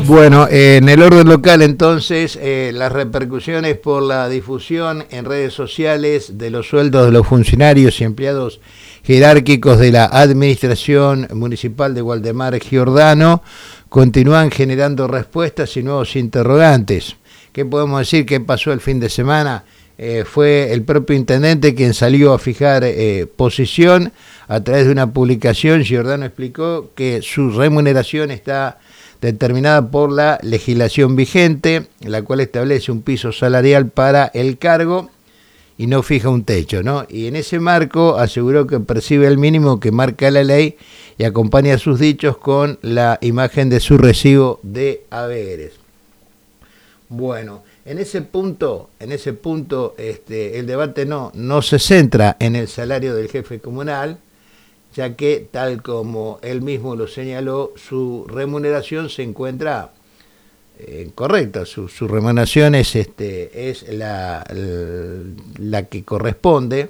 Bueno, en el orden local entonces, las repercusiones por la difusión en redes sociales de los sueldos de los funcionarios y empleados jerárquicos de la Administración Municipal de Gualdemar Giordano continúan generando respuestas y nuevos interrogantes. ¿Qué podemos decir? ¿Qué pasó el fin de semana? Fue el propio intendente quien salió a fijar posición a través de una publicación. Giordano explicó que su remuneración está determinada por la legislación vigente, la cual establece un piso salarial para el cargo y no fija un techo, ¿no? Y en ese marco aseguró que percibe el mínimo que marca la ley y acompaña sus dichos con la imagen de su recibo de haberes. Bueno, en ese punto, el debate no se centra en el salario del jefe comunal, ya que, tal como él mismo lo señaló, su remuneración se encuentra correcta. Su remuneración es la que corresponde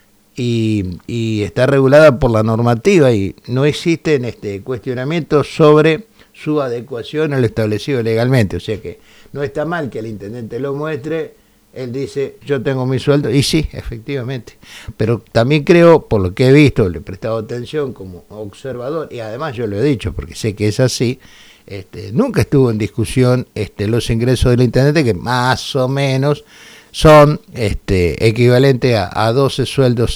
y está regulada por la normativa y no existen cuestionamientos sobre su adecuación a lo establecido legalmente. O sea que no está mal que el intendente lo muestre. Él dice, yo tengo mi sueldo, y sí, efectivamente, pero también creo, por lo que he visto, le he prestado atención como observador, y además yo lo he dicho, porque sé que es así, nunca estuvo en discusión los ingresos del intendente, que más o menos son equivalente a 12 sueldos,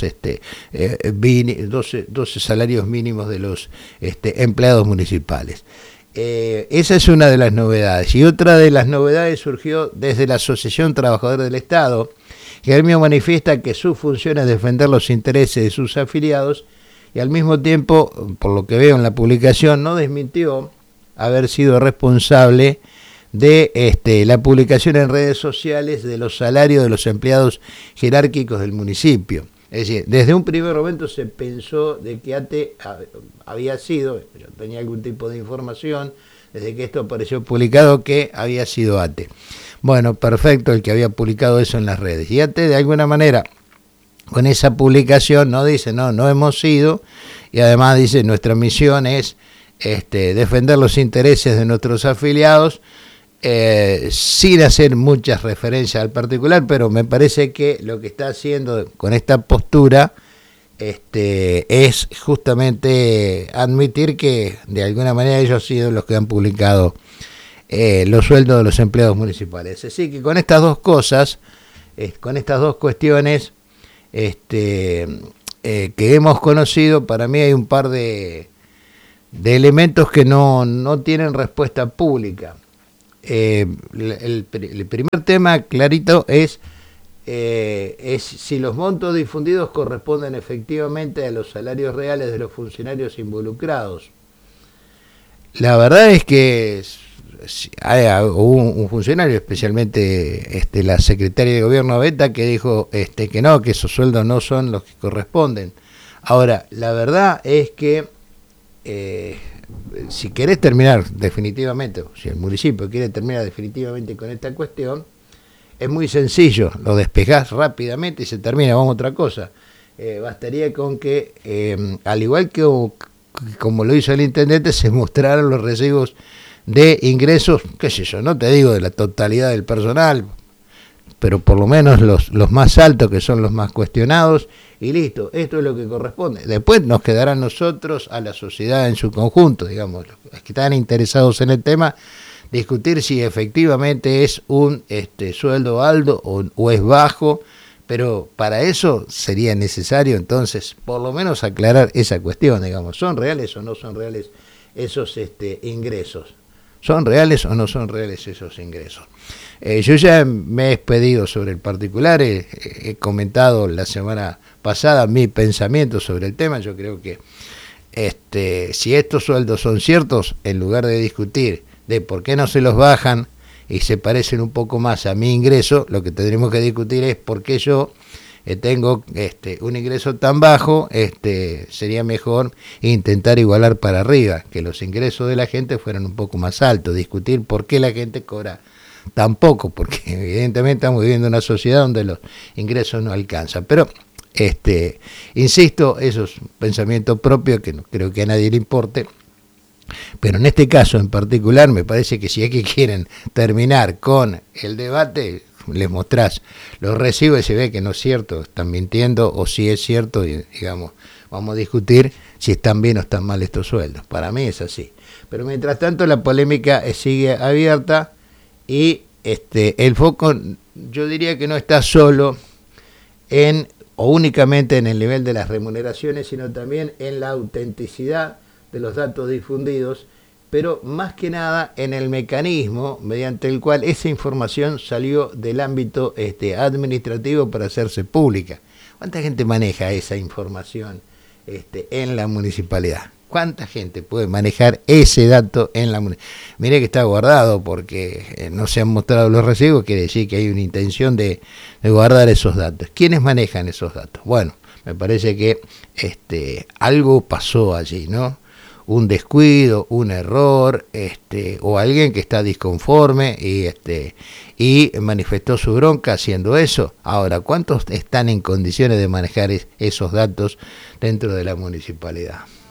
12 salarios mínimos de los empleados municipales. Esa es una de las novedades. Y otra de las novedades surgió desde la Asociación Trabajadores del Estado. El gremio manifiesta que su función es defender los intereses de sus afiliados y al mismo tiempo, por lo que veo en la publicación, no desmintió haber sido responsable de la publicación en redes sociales de los salarios de los empleados jerárquicos del municipio. Es decir, desde un primer momento se pensó de que ATE había sido, yo tenía algún tipo de información, desde que esto apareció publicado, que había sido ATE. Bueno, perfecto, el que había publicado eso en las redes. Y ATE, de alguna manera, con esa publicación, no dice, no hemos sido, y además dice, nuestra misión es defender los intereses de nuestros afiliados, sin hacer muchas referencias al particular, pero me parece que lo que está haciendo con esta postura es justamente admitir que de alguna manera ellos han sido los que han publicado los sueldos de los empleados municipales. Así que con estas dos cosas, con estas dos cuestiones que hemos conocido, para mí hay un par de elementos que no tienen respuesta pública. El primer tema clarito es si los montos difundidos corresponden efectivamente a los salarios reales de los funcionarios involucrados. La verdad es que hubo un funcionario, especialmente la secretaria de gobierno Beta, que dijo que no, que esos sueldos no son los que corresponden. Ahora, la verdad es que si querés terminar definitivamente, o si el municipio quiere terminar definitivamente con esta cuestión, es muy sencillo, lo despejás rápidamente y se termina, vamos a otra cosa. Bastaría con que, al igual que como lo hizo el intendente, se mostraran los recibos de ingresos, qué sé yo, no te digo de la totalidad del personal, pero por lo menos los más altos, que son los más cuestionados, y listo, esto es lo que corresponde. Después nos quedará a nosotros, a la sociedad en su conjunto, digamos, los que están interesados en el tema, discutir si efectivamente es un sueldo alto o es bajo, pero para eso sería necesario entonces por lo menos aclarar esa cuestión, digamos, ¿son reales o no son reales esos ingresos? ¿Son reales o no son reales esos ingresos? Yo ya me he despedido sobre el particular, he comentado la semana pasada mi pensamiento sobre el tema. Yo creo que si estos sueldos son ciertos, en lugar de discutir de por qué no se los bajan y se parecen un poco más a mi ingreso, lo que tendremos que discutir es por qué yo tengo un ingreso tan bajo, sería mejor intentar igualar para arriba, que los ingresos de la gente fueran un poco más altos, discutir por qué la gente cobra tan poco, porque evidentemente estamos viviendo en una sociedad donde los ingresos no alcanzan. Pero insisto, eso es un pensamiento propio que no creo que a nadie le importe. Pero en este caso en particular me parece que si es que quieren terminar con el debate, les mostrás los recibos y se ve que no es cierto, están mintiendo, o si es cierto, y digamos, vamos a discutir si están bien o están mal estos sueldos. Para mí es así. Pero mientras tanto la polémica sigue abierta y el foco, yo diría que no está solo en o únicamente en el nivel de las remuneraciones, sino también en la autenticidad de los datos difundidos, pero más que nada en el mecanismo mediante el cual esa información salió del ámbito administrativo para hacerse pública. ¿Cuánta gente maneja esa información en la municipalidad? ¿Cuánta gente puede manejar ese dato en la municipalidad? Mire que está guardado porque no se han mostrado los recibos, quiere decir que hay una intención de guardar esos datos. ¿Quiénes manejan esos datos? Bueno, me parece que algo pasó allí, ¿no? Un descuido, un error, o alguien que está disconforme y manifestó su bronca haciendo eso. Ahora, ¿cuántos están en condiciones de manejar esos datos dentro de la municipalidad?